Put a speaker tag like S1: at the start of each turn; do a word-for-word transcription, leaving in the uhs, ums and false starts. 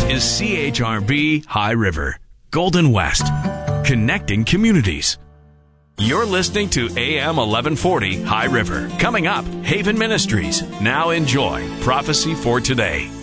S1: is C H R B High River, Golden West, connecting communities. You're listening to A M eleven forty High River. Coming up, Haven Ministries. Now enjoy Prophecy for Today.